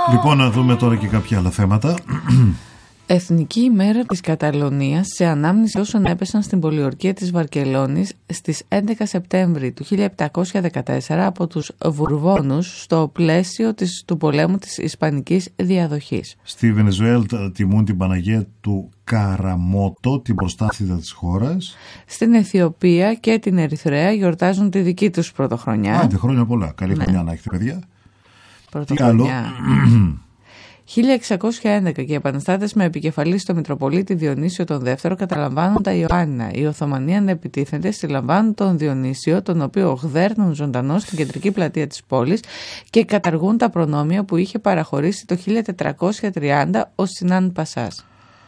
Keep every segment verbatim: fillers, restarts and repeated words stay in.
Λοιπόν, να δούμε τώρα και κάποια άλλα θέματα. Εθνική ημέρα της Καταλωνίας σε ανάμνηση όσων έπεσαν στην πολιορκία της Βαρκελόνης στις έντεκα Σεπτέμβρη του χίλια επτακόσια δεκατέσσερα από τους Βουρβόνους στο πλαίσιο της, του πολέμου της Ισπανικής διαδοχής. Στη Βενεζουέλα τιμούν την Παναγία του Καραμότο, την προστάθητα της χώρας. Στην Αιθιοπία και την Ερυθρέα γιορτάζουν τη δική τους πρωτοχρονιά. Άντε, χρόνια πολλά. Καλή ναι. χρονιά να έχετε, παιδιά. Πρωτοχρονιά. χίλια εξακόσια έντεκα και οι επαναστάτες με επικεφαλή στο Μητροπολίτη Διονύσιο τον Δεύτερο καταλαμβάνουν τα Ιωάννινα. Οι Οθωμανοί ανεπιτίθενται συλλαμβάνουν τον Διονύσιο, τον οποίο γδέρνουν ζωντανό στην κεντρική πλατεία της πόλης και καταργούν τα προνόμια που είχε παραχωρήσει το χίλια τετρακόσια τριάντα ο Σινάν Πασάς.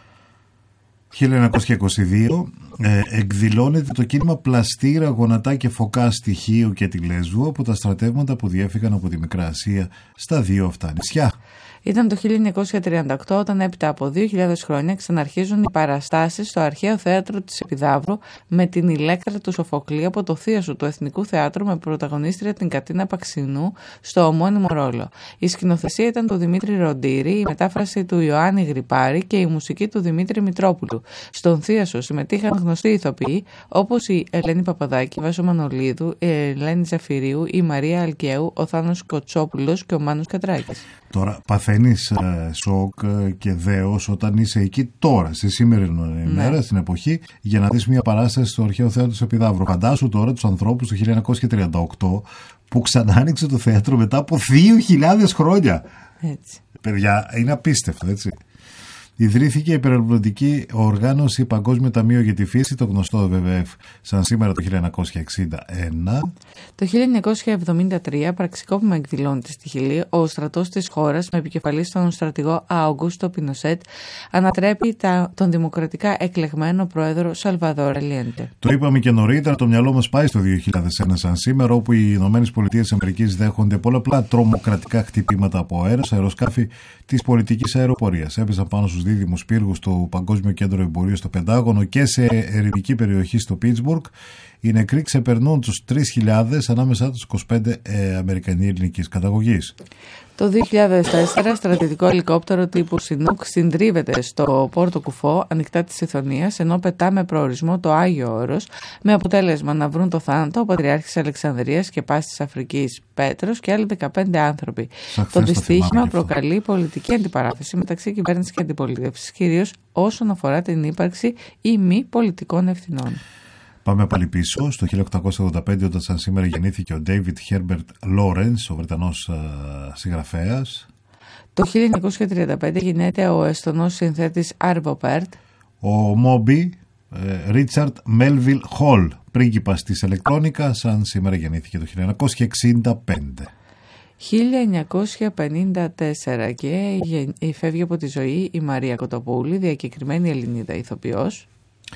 χίλια εννιακόσια είκοσι δύο ε, εκδηλώνεται το κίνημα Πλαστήρα, Γονατά και Φωκά στοιχείου και τη Λέσβου από τα στρατεύματα που διέφυγαν από τη Μικρά Ασία στα δύο αυτά νησιά. Ήταν το χίλια εννιακόσια τριάντα οκτώ όταν έπειτα από δύο χιλιάδες χρόνια ξαναρχίζουν οι παραστάσεις στο αρχαίο θέατρο της Επιδαύρου με την Ηλέκτρα του Σοφοκλή από το θίασο του Εθνικού Θεάτρου με πρωταγωνίστρια την Κατίνα Παξινού στο ομώνυμο ρόλο. Η σκηνοθεσία ήταν του Δημήτρη Ροντήρη, η μετάφραση του Ιωάννη Γρυπάρη και η μουσική του Δημήτρη Μητρόπουλου. Στον θίασο συμμετείχαν γνωστοί ηθοποιοί όπως η Ελένη Παπαδάκη, η Βάσο Μανολίδου, η Ελένη Ζαφυρίου, η Μαρία Αλκαίου, ο Θάνος Κοτσόπουλος και ο Μάνος Κατράκης. Τώρα παθαίνεις ε, σοκ και δέος όταν είσαι εκεί τώρα, στη σημερινή ημέρα, ναι. στην εποχή, για να δεις μια παράσταση στο αρχαίο θέατρο της Επιδαύρου. Φαντάσου τώρα τους ανθρώπους του χίλια εννιακόσια τριάντα οκτώ που ξανά άνοιξε το θέατρο μετά από δύο χιλιάδες χρόνια. Έτσι. Παιδιά, είναι απίστευτο, έτσι. Ιδρύθηκε η περιβαλλοντική οργάνωση Παγκόσμιο Ταμείο για τη Φύση, το γνωστό ντάμπλιου ντάμπλιου εφ, σαν σήμερα το χίλια εννιακόσια εξήντα ένα. Το χίλια εννιακόσια εβδομήντα τρία, πραξικόπημα εκδηλώνεται στη Χιλή, ο στρατός της χώρας με επικεφαλή στον στρατηγό Αουγκούστο Πινοσέτ ανατρέπει τα, τον δημοκρατικά εκλεγμένο πρόεδρο Σαλβαδόρ Αλιέντε. Το είπαμε και νωρίτερα, το μυαλό μας πάει στο δύο χιλιάδες ένα σαν σήμερα, όπου οι Ηνωμένες Πολιτείες Αμερικής δέχονται πολλαπλά τρομοκρατικά χτυπήματα από αέρας, αεροσκάφη της πολιτικής αεροπορίας. Έπεσαν πάνω στους δίδυμους πύργους του Παγκόσμιο Κέντρο Εμπορίου στο Πεντάγωνο και σε ερευνητική περιοχή στο Πίτσμπουργκ. Οι νεκροί ξεπερνούν τους τρεις χιλιάδες, ανάμεσά τους είκοσι πέντε ε, Αμερικανοί ελληνικής καταγωγής. Το δύο χιλιάδες τέσσερα, στρατιωτικό ελικόπτερο τύπου Σινούκ συντρίβεται στο Πόρτο Κουφό, ανοιχτά της Ιθωνίας, ενώ πετά με προορισμό το Άγιο Όρος, με αποτέλεσμα να βρουν το θάνατο ο Πατριάρχης Αλεξανδρίας και Πάσης Αφρικής Πέτρος και άλλοι δεκαπέντε άνθρωποι. Το δυστύχημα προκαλεί πολιτική αντιπαράθεση μεταξύ κυβέρνησης και αντιπολίτευσης, κυρίως όσον αφορά την ύπαρξη ή μη πολιτικών ευθυνών. Πάμε πάλι πίσω, στο χίλια οκτακόσια ογδόντα πέντε, όταν σαν σήμερα γεννήθηκε ο David Herbert Lawrence, ο Βρετανός uh, συγγραφέας. Το χίλια εννιακόσια τριάντα πέντε γεννιέται ο Εστονός συνθέτης Άρβο Πέρτ. Ο Μόμπι Ρίτσαρντ Μέλβιλ Χολ, πρίγκιπας της ηλεκτρόνικα, σαν σήμερα γεννήθηκε το χίλια εννιακόσια εξήντα πέντε. χίλια εννιακόσια πενήντα τέσσερα και φεύγει από τη ζωή η Μαρία Κοτοπούλη, διακεκριμένη Ελληνίδα ηθοποιός.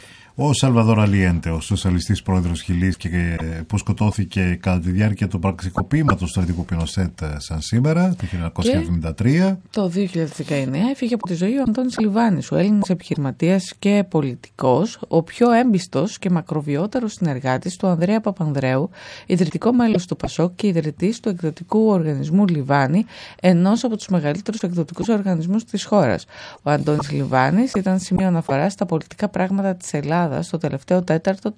Ο Σαλβαδόρ Αλιέντε, ο σοσιαλιστής πρόεδρος Χιλής, και που σκοτώθηκε κατά τη διάρκεια του πραξικοπήματος του στρατηγού Πινοσέτ σαν σήμερα, το χίλια εννιακόσια εβδομήντα τρία. Το δύο χιλιάδες δεκαεννέα έφυγε από τη ζωή ο Αντώνης Λιβάνης, ο Έλληνας επιχειρηματίας και πολιτικός, ο πιο έμπιστος και μακροβιότερος συνεργάτης του Ανδρέα Παπανδρέου, ιδρυτικό μέλος του Πασόκ και ιδρυτής του εκδοτικού οργανισμού Λιβάνη, ενός από τους μεγαλύτερους εκδοτικούς οργανισμούς της χώρας. Ο Αντώνης Λιβάνης ήταν σημείο αναφοράς στα πολιτικά πράγματα της Ελλάδας στο τελευταίο τέταρτο του